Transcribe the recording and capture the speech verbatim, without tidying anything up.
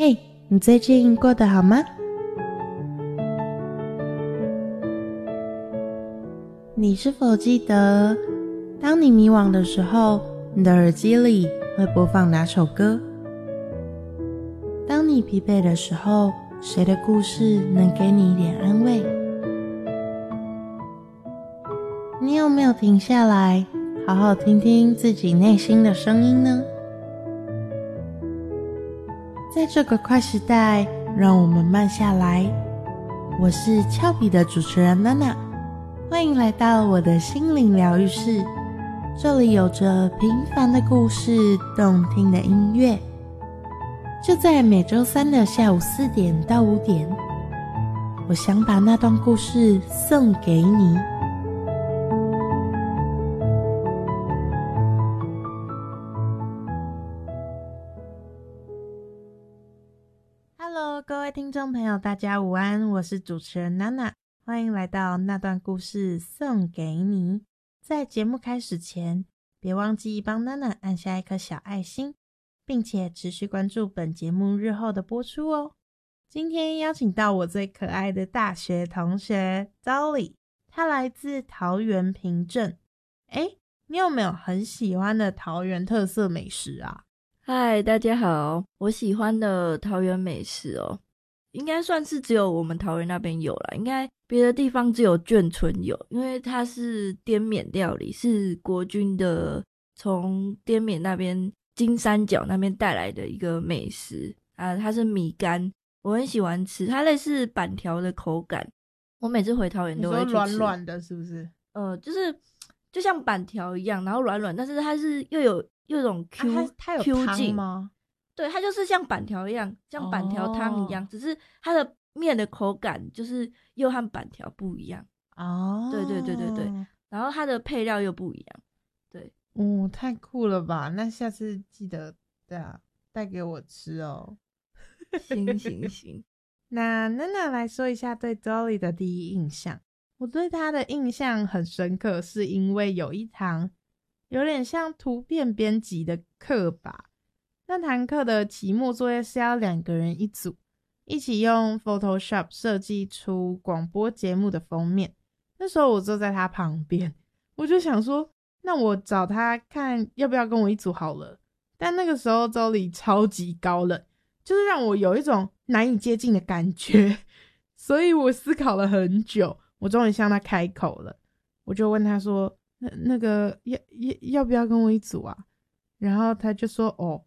嘿，你最近过得好吗？你是否记得，当你迷惘的时候，你的耳机里会播放哪首歌？当你疲惫的时候，谁的故事能给你一点安慰？你有没有停下来，好好听听自己内心的声音呢？在这个快时代，让我们慢下来。我是俏皮的主持人娜娜，欢迎来到我的心灵疗愈室。这里有着平凡的故事，动听的音乐。就在每周三的下午四点到五点，我想把那段故事送给你。Hello， 各位听众朋友，大家午安，我是主持人娜娜，欢迎来到那段故事送给你。在节目开始前，别忘记帮娜娜按下一颗小爱心，并且持续关注本节目日后的播出哦。今天邀请到我最可爱的大学同学 Dolly， 她来自桃园平镇。诶，你有没有很喜欢的桃园特色美食啊？ 嗨，大家好，我喜欢的桃园美食哦，应该算是只有我们桃园那边有啦，应该别的地方只有眷村有，因为它是滇缅料理，是国军的从滇缅那边金三角那边带来的一个美食啊，它是米干，我很喜欢吃，它类似板条的口感，我每次回桃园都会去吃。 你说软软的是不是？ 呃，就是就像板条一样，然后软软，但是它是又有又有一种 Q、 啊、它, 它有 Q 汤劲吗？ 对，它就是像板条一样，像板条汤一样，哦，只是它的面的口感就是又和板条不一样哦。 对对对对对，然后它的配料又不一样。对， 哦，太酷了吧！那下次记得对啊带给我吃哦。 行行行。 那娜娜来说一下对 Dolly 的第一印象。我对她的印象很深刻，是因为有一堂有点像图片编辑的课吧。那堂课的期末作业是要两个人一组，一起用 Photoshop 设计出广播节目的封面。那时候我坐在他旁边，我就想说，那我找他看要不要跟我一组好了。但那个时候周里超级高冷，就是让我有一种难以接近的感觉，所以我思考了很久，我终于向他开口了。我就问他说，那那个要要要不要跟我一组啊？然后他就说，哦，